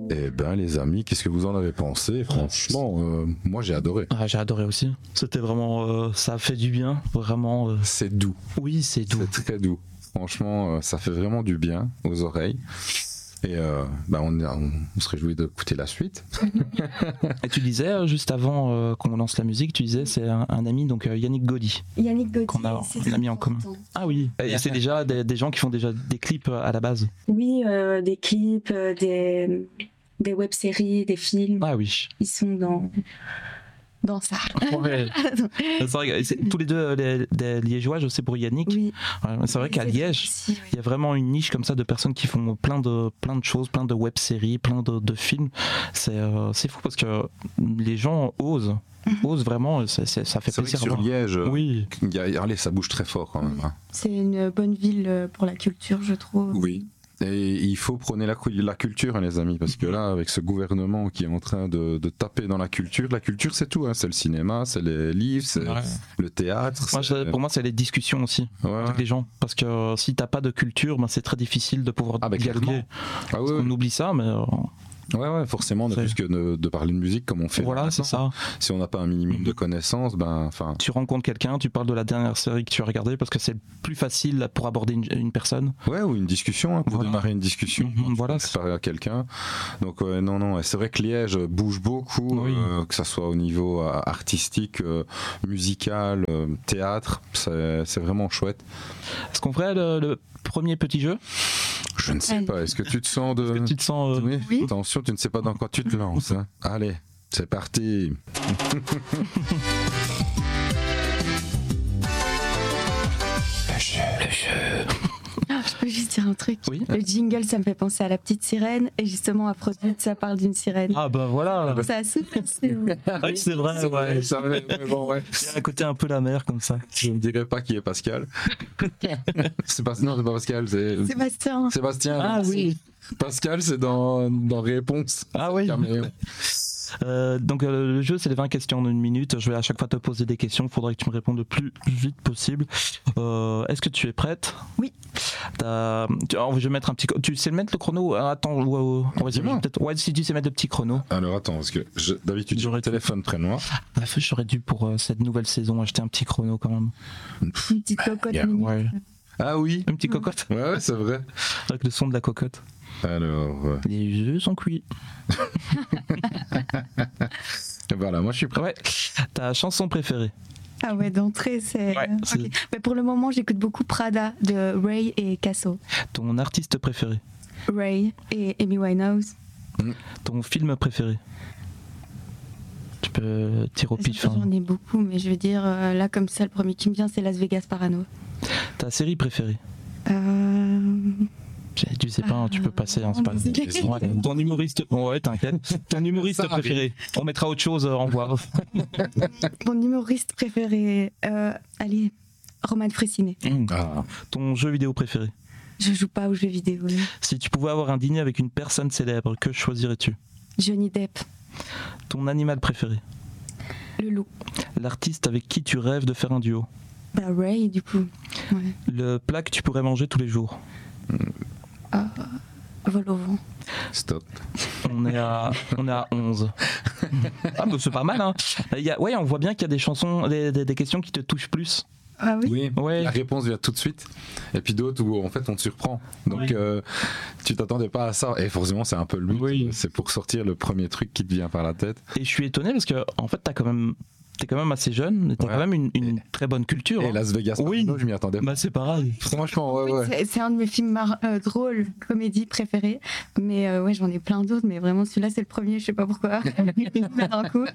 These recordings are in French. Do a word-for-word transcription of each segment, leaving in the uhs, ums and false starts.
Eh ben les amis, qu'est-ce que vous en avez pensé? Franchement, euh, moi j'ai adoré. Ah, j'ai adoré aussi. C'était vraiment, euh, ça a fait du bien, vraiment. Euh... C'est doux. Oui, c'est doux. C'est très doux. Franchement, euh, ça fait vraiment du bien aux oreilles. Et euh, bah on, on, on se réjouit d'écouter la suite. Et tu disais euh, juste avant euh, qu'on lance la musique, tu disais c'est un, un ami, donc euh, Yannick Gaudy. Yannick Gaudy, qu'on a, c'est on a mis en commun. Ah oui. Et c'est déjà des, des gens qui font déjà des clips à la base. Oui, euh, des clips, euh, des des web-séries, des films. Ah oui. Ils sont dans dans ça. Ouais. C'est vrai, c'est, tous les deux les, les Liégeois, je sais pour Yannick. Oui. Ouais, c'est vrai qu'à Liège, aussi, oui. il y a vraiment une niche comme ça de personnes qui font plein de plein de choses, plein de web-séries, plein de, de films. C'est euh, c'est fou parce que les gens osent. Osent vraiment, c'est, c'est, ça fait c'est plaisir. Vrai que sur Liège, oui. y a, allez, ça bouge très fort quand même. Hein. C'est une bonne ville pour la culture, je trouve. Oui. Et il faut prôner la, la culture, hein, les amis, parce que là, avec ce gouvernement qui est en train de, de taper dans la culture, la culture c'est tout, hein, c'est le cinéma, c'est les livres, c'est ouais. le théâtre. Moi, c'est... Pour moi, c'est les discussions aussi ouais. avec les gens, parce que euh, si t'as pas de culture, ben, c'est très difficile de pouvoir ah, bah, dialoguer. Ah, ouais, on oublie ça, mais... Euh... Ouais, ouais, forcément, ne plus que de, de parler de musique comme on fait. Voilà, c'est ça. Si on n'a pas un minimum de connaissances, ben, enfin. Tu rencontres quelqu'un, tu parles de la dernière série que tu as regardée parce que c'est plus facile pour aborder une, une personne. Ouais, ou une discussion, hein, pour voilà. démarrer une discussion. Mm-hmm, voilà. Parler à quelqu'un. Donc, ouais, non, non, c'est vrai que Liège bouge beaucoup, oui. euh, que ça soit au niveau euh, artistique, euh, musical, euh, théâtre, c'est, c'est vraiment chouette. Est-ce qu'on ferait le, le premier petit jeu? Je ne sais Allez. pas. Est-ce que tu te sens de. Est-ce que tu te sens. Euh... Oui. oui. Attention, tu ne sais pas dans quoi tu te lances. Hein. Allez, c'est parti. Le jeu. Le jeu. Ah, je peux juste dire un truc. Oui. Le jingle, ça me fait penser à la petite sirène. Et justement, Aphrodite, ça parle d'une sirène. Ah bah voilà. Ça a super, c'est vrai. Oui, c'est vrai. Ouais. Ça, ouais, bon, ouais. Il y a un côté un peu la mer comme ça. Je ne dirais pas qui est Pascal. c'est pas, non, c'est pas Pascal, c'est. Sébastien. Sébastien. Ah oui. Pascal, c'est dans, dans Réponse. Ah oui. Euh, donc euh, le jeu c'est les vingt questions en une minute. Je vais à chaque fois te poser des questions. Il faudrait que tu me répondes le plus vite possible. Euh, est-ce que tu es prête? Oui. T'as... Alors, je vais mettre un petit. Tu sais mettre le chrono? Attends. On va dire, peut-être... Ouais, si tu sais mettre le petit chrono. Alors attends, parce que je... d'habitude j'aurais téléphone près de moi. Ah, j'aurais dû pour euh, cette nouvelle saison acheter un petit chrono quand même. Une petite cocotte. Yeah. Ouais. Ah oui. Une petite cocotte. Ouais, ouais, c'est vrai. Avec le son de la cocotte. Alors. Euh... Les œufs sont cuits. Voilà, moi je suis prêt. Ouais. Ta chanson préférée? Ah ouais, d'entrée, c'est. Ouais, c'est... Okay. Mais pour le moment, j'écoute beaucoup Prada de Ray et Casso. Ton artiste préféré? Ray et Amy Winehouse. Mm. Ton film préféré? Tu peux tirer au pif. J'en hein. ai beaucoup, mais je veux dire, euh, là, comme ça, le premier qui me vient, c'est Las Vegas Parano. Ta série préférée? Euh. Tu sais pas, hein, tu peux passer. Hein, c'est pas... ouais, ton humoriste. Ouais, t'inquiète. Ton humoriste ça préféré. On mettra autre chose en voir. Mon humoriste préféré. Euh, allez, Roman Fressinet. Mmh. Ah. Ton jeu vidéo préféré? Je joue pas aux jeux vidéo. Oui. Si tu pouvais avoir un dîner avec une personne célèbre, que choisirais-tu? Johnny Depp. Ton animal préféré? Le loup. L'artiste avec qui tu rêves de faire un duo? Bah Ray, du coup. Ouais. Le plat que tu pourrais manger tous les jours? Euh, vol au vent. Stop. On est à, on est à onze. Ah, bah c'est pas mal, hein. Il y a, ouais, on voit bien qu'il y a des chansons, des, des, des questions qui te touchent plus. Ah oui. Oui, ouais. La réponse vient tout de suite. Et puis d'autres où en fait on te surprend. Donc oui. euh, tu t'attendais pas à ça. Et forcément, c'est un peu le but. Oui. C'est pour sortir le premier truc qui te vient par la tête. Et je suis étonné parce que en fait, t'as quand même. T'es quand même assez jeune, t'as ouais. quand même une, une très bonne culture. Et hein. Las Vegas, oui. Marino, je m'y attendais. Bah c'est pareil. Franchement, ouais, ouais. C'est, c'est un de mes films mar- euh, drôles, comédie préférés. Mais euh, ouais, j'en ai plein d'autres, mais vraiment celui-là c'est le premier, je sais pas pourquoi. D'un coup.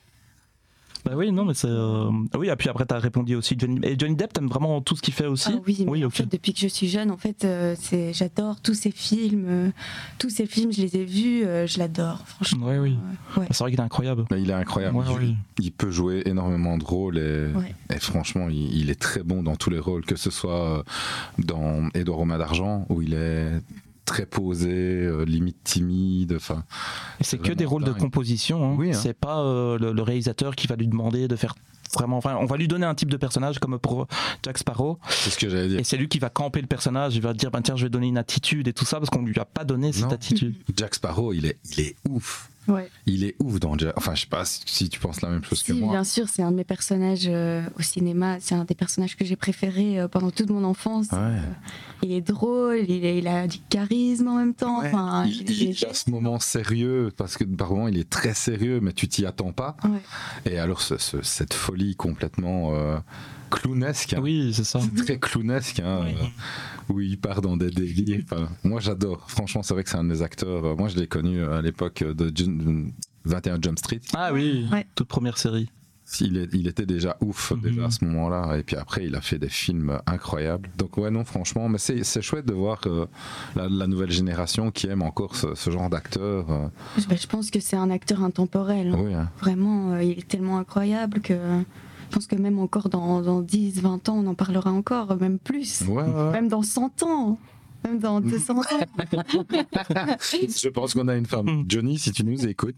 Bah oui, non, mais c'est. Euh... Oui, et puis après, t'as répondu aussi Johnny. Et Johnny Depp, t'aimes vraiment tout ce qu'il fait aussi? Ah oui, oui mais en okay. fait, depuis que je suis jeune, en fait, euh, c'est... j'adore tous ces films. Euh, tous ces films, je les ai vus, euh, je l'adore, franchement. Oui, oui. Euh, ouais. C'est vrai qu'il est incroyable. Mais il est incroyable. Ouais, il, oui. il peut jouer énormément de rôles et, ouais. et franchement, il, il est très bon dans tous les rôles, que ce soit dans Édouard Romain d'Argent, où il est très posé, euh, limite timide. Enfin, c'est, c'est que des rôles dingue. De composition. Hein. Oui, hein. C'est pas euh, le, le réalisateur qui va lui demander de faire vraiment. Enfin, on va lui donner un type de personnage comme pour Jack Sparrow. C'est ce que j'allais dire. Et c'est lui qui va camper le personnage. Il va dire, ben tiens, je vais donner une attitude et tout ça parce qu'on lui a pas donné cette non. attitude. Jack Sparrow, il est, il est ouf. Ouais. Il est ouf dans Jack. Enfin, je sais pas si tu penses la même chose si, que moi. Bien sûr, c'est un de mes personnages euh, au cinéma. C'est un des personnages que j'ai préférés euh, pendant toute mon enfance. Ouais. Euh, il est drôle, il, est, il a du charisme en même temps. Ouais. Enfin, il, il, il a ce moment sérieux parce que par moments il est très sérieux, mais tu t'y attends pas. Ouais. Et alors ce, ce, cette folie complètement euh, clownesque. Hein. Oui, c'est ça. C'est très clownesque. Hein, oui. euh, où il part dans des délires. Enfin, moi j'adore. Franchement, c'est vrai que c'est un des acteurs. Moi je l'ai connu à l'époque de vingt et un Jump Street. Ah oui, ouais. Toute première série. Il, est, il était déjà ouf, mm-hmm. déjà à ce moment-là. Et puis après, il a fait des films incroyables. Donc ouais, non, franchement, mais c'est, c'est chouette de voir euh, la, la nouvelle génération qui aime encore ce, ce genre d'acteur. Euh. Ben, je pense que c'est un acteur intemporel. Hein. Oui, hein. Vraiment, euh, il est tellement incroyable que... Je pense que même encore dans, dans dix, vingt ans, on en parlera encore, même plus. Ouais, ouais. Même dans cent ans. Même dans deux cents ans. Je pense qu'on a une femme. Johnny, si tu nous écoutes.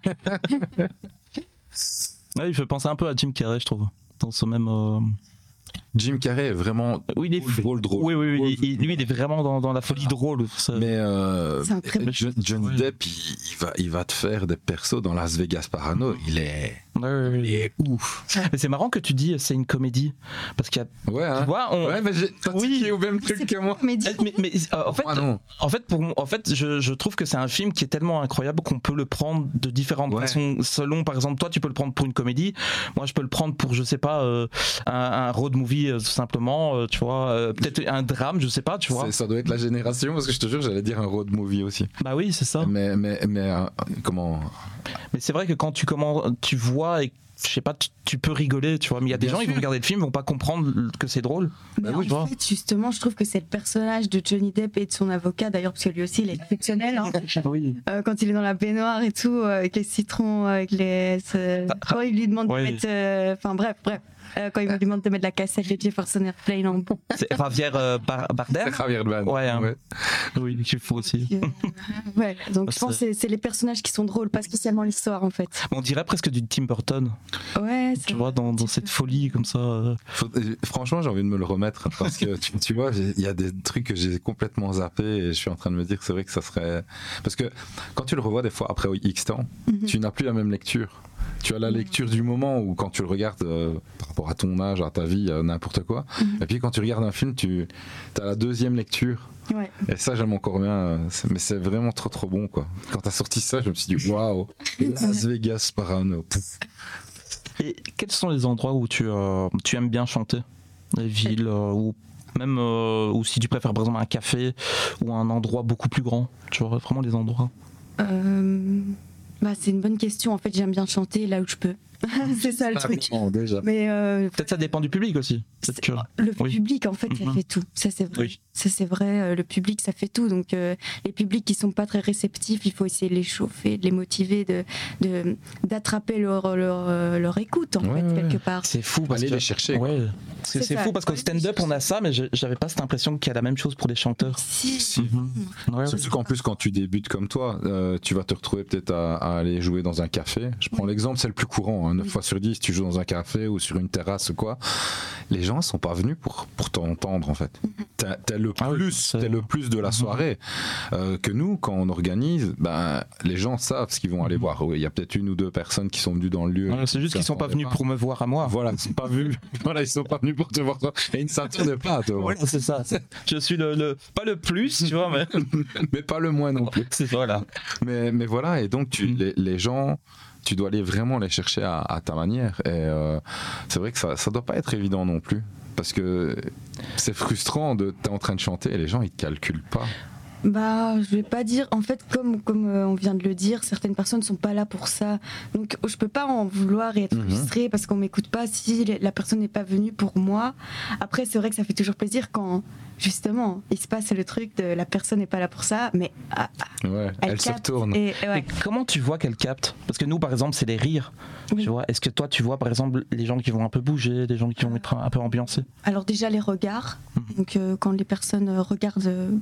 Ouais, il fait penser un peu à Jim Carrey, je trouve. Dans ce même. Euh... Jim Carrey est vraiment oui, il est drôle, drôle. Oui, oui, oui. Il, lui, il est vraiment dans, dans la folie drôle. Ça. Mais euh, c'est un très bon John, Johnny Depp, il, il, va, il va te faire des persos dans Las Vegas Parano. Il est, ouais, il est ouf. Mais c'est marrant que tu dis c'est une comédie parce qu'il y a. Ouais. Hein. Tu vois, on... ouais, mais j'ai oui, au même truc que moi. Mais, mais, mais euh, en fait, moi, non. en fait, pour en fait, je, je trouve que c'est un film qui est tellement incroyable qu'on peut le prendre de différentes ouais. façons. Selon, par exemple, toi, tu peux le prendre pour une comédie. Moi, je peux le prendre pour, je sais pas, euh, un, un road movie euh, tout simplement. Euh, tu vois, euh, peut-être un drame, je sais pas, tu vois. C'est, ça doit être la génération parce que je te jure, j'allais dire un road movie aussi. Bah oui, c'est ça. Mais mais mais euh, comment. Mais c'est vrai que quand tu commences, tu vois et je sais pas, tu, tu peux rigoler, tu vois, mais il y a des Bien gens qui vont regarder le film, ils vont pas comprendre que c'est drôle. Mais bah, oui, en fait, justement, je trouve que c'est le personnage de Johnny Depp et de son avocat, d'ailleurs, parce que lui aussi, il est exceptionnel. Hein. Oui. Euh, quand il est dans la baignoire et tout, avec les citrons, avec les. Quand il lui demande oui. de mettre. Enfin, euh, bref, bref. Euh, quand il me demande de mettre la cassette de Jefferson Airplane en bon. C'est Javier euh, Bar- Bardem. C'est Javier Bardem. Ouais, hein. ouais. Oui, qu'il faut aussi. Euh, ouais, donc je pense que c'est, c'est les personnages qui sont drôles, pas spécialement l'histoire en fait. On dirait presque du Tim Burton. Ouais, tu vois, dans, dans cette folie comme ça. Euh... Faut, franchement, j'ai envie de me le remettre parce que tu, tu vois, il y a des trucs que j'ai complètement zappé et je suis en train de me dire que c'est vrai que ça serait. Parce que quand tu le revois des fois après X temps, mm-hmm. tu n'as plus la même lecture. Tu as la lecture du moment où quand tu le regardes euh, par rapport à ton âge, à ta vie, à n'importe quoi. Mm-hmm. Et puis quand tu regardes un film, tu as la deuxième lecture. Ouais. Et ça, j'aime encore bien. Mais c'est vraiment trop trop bon, quoi. Quand t'as sorti ça, je me suis dit waouh, Las Vegas Parano. Et quels sont les endroits où tu, euh, tu aimes bien chanter? Les villes euh, ou même euh, ou si tu préfères par exemple un café ou un endroit beaucoup plus grand, tu vois, vraiment les endroits. Euh... Bah, c'est une bonne question. En fait, j'aime bien chanter là où je peux. C'est ça le truc. Déjà. Mais euh, peut-être ça dépend du public aussi. Que... Le oui. public, en fait, ça mm-hmm. fait tout. Ça, c'est vrai. Oui. Ça, c'est vrai. Le public, ça fait tout. Donc, euh, les publics qui sont pas très réceptifs, il faut essayer de les chauffer, de les motiver, de, de d'attraper leur leur, leur écoute, en ouais, fait, ouais. quelque part. C'est fou parce aller que les chercher. Ouais. C'est, c'est, c'est fou parce qu'au stand-up, on a ça, mais je, j'avais pas cette impression qu'il y a la même chose pour les chanteurs. Si. si. Mm-hmm. Ouais, Surtout ouais. qu'en plus, quand tu débutes comme toi, euh, tu vas te retrouver peut-être à, à aller jouer dans un café. Je prends oui. l'exemple, c'est le plus courant. Hein, neuf oui. fois sur dix, tu joues dans un café ou sur une terrasse ou quoi. Les gens sont pas venus pour, pour t'entendre en fait. Mm-hmm. T'es, t'es le ah plus, oui, t'es le plus de la soirée. Mm-hmm. Euh, que nous, quand on organise, ben, les gens savent ce qu'ils vont aller mm-hmm. voir. Il y a peut-être une ou deux personnes qui sont venues dans le lieu. Ouais, c'est juste qu'ils sont pas venus pas. pour me voir à moi. Voilà, ils sont pas venus. Voilà, ils sont pas venus pour te voir toi. Et une ceinture de plate. Voilà, c'est ça. Je suis le, le, pas le plus, tu vois, mais mais pas le moins non plus. C'est voilà. Mais mais voilà, et donc tu, mm-hmm. les, les gens. Tu dois aller vraiment les chercher à, à ta manière. Et euh, c'est vrai que ça ne doit pas être évident non plus. Parce que c'est frustrant de t'es en train de chanter et les gens, ils ne te calculent pas. Bah, je vais pas dire. En fait, comme, comme euh, on vient de le dire, certaines personnes ne sont pas là pour ça. Donc, je peux pas en vouloir et être mmh. frustrée parce qu'on m'écoute pas si la personne n'est pas venue pour moi. Après, c'est vrai que ça fait toujours plaisir quand, justement, il se passe le truc de la personne n'est pas là pour ça, mais ah, ouais, elle, elle se retourne. Et, ouais. et comment tu vois qu'elle capte? Parce que nous, par exemple, c'est les rires. Oui. Tu vois, est-ce que toi, tu vois, par exemple, les gens qui vont un peu bouger, les gens qui vont être un peu ambiancés? Alors déjà, les regards. Mmh. Donc, euh, quand les personnes regardent...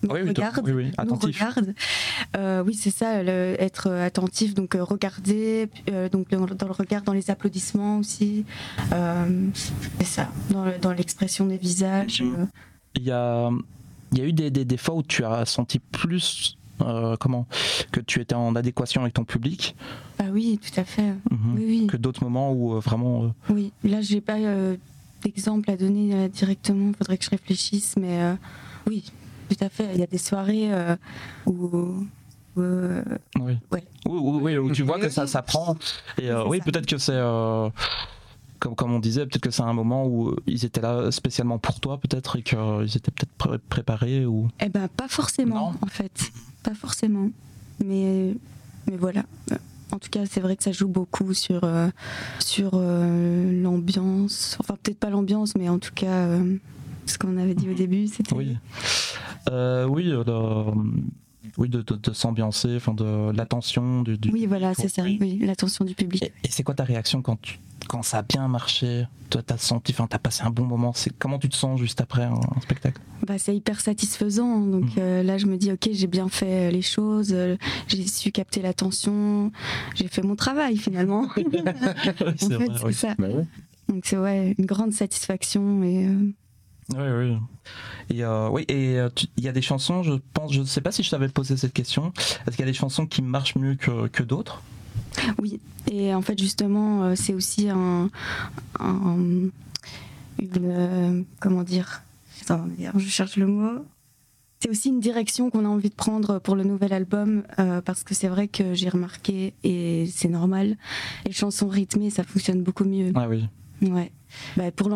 nous oui, oui, regarde, oui, oui, nous attentif. regarde. Euh, oui, c'est ça, le, être attentif, donc euh, regarder, euh, donc dans, dans le regard, dans les applaudissements aussi. Euh, c'est ça, dans, le, dans l'expression des visages. Euh. Il y a, il y a eu des, des, des fois où tu as senti plus, euh, comment, que tu étais en adéquation avec ton public. Ah oui, tout à fait. Mm-hmm. Oui, oui. Que d'autres moments où euh, vraiment. Euh... Oui, là, j'ai pas euh, d'exemple à donner euh, directement. Il faudrait que je réfléchisse, mais euh, oui, tout à fait. Il y a des soirées euh, où. Euh, oui. Ouais. Oui, oui, oui, où tu vois que ça, ça prend. Et euh, oui, ça. Peut-être que c'est. Euh, Comme, comme on disait, peut-être que c'est un moment où ils étaient là spécialement pour toi, peut-être, et qu'ils étaient peut-être pré- préparés ou... Eh ben, pas forcément, non. En fait. Pas forcément. Mais, mais voilà. En tout cas, c'est vrai que ça joue beaucoup sur, euh, sur euh, l'ambiance. Enfin, peut-être pas l'ambiance, mais en tout cas, euh, ce qu'on avait dit au début, c'était... Oui, euh, oui, euh, oui de, de, de s'ambiancer, enfin de l'attention du, du... Oui, voilà, c'est ça, oui, l'attention du public. Et, et c'est quoi ta réaction quand tu... Quand ça a bien marché, toi t'as senti, enfin t'as passé un bon moment, c'est comment tu te sens juste après un, un spectacle? Bah c'est hyper satisfaisant, donc mmh. euh, là je me dis ok j'ai bien fait les choses, euh, j'ai su capter l'attention, j'ai fait mon travail finalement. oui, c'est en fait, vrai, c'est oui. ça. Bah ouais. Donc c'est ouais une grande satisfaction et. Euh... Oui, oui. Et euh, oui, et il y a des chansons, je pense, je ne sais pas si je t'avais posé cette question, est-ce qu'il y a des chansons qui marchent mieux que, que d'autres? Oui, et en fait justement euh, c'est aussi un, un une, euh, comment dire, attends, je cherche le mot. C'est aussi une direction qu'on a envie de prendre pour le nouvel album euh, parce que c'est vrai que j'ai remarqué et c'est normal, les chansons rythmées ça fonctionne beaucoup mieux. Ah oui. Ouais. Bah, pour